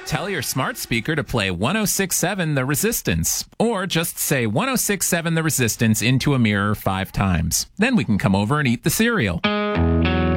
Tell your smart speaker to play 106.7 The Resistance, or just say 106.7 The Resistance into a mirror 5 times. Then we can come over and eat the cereal.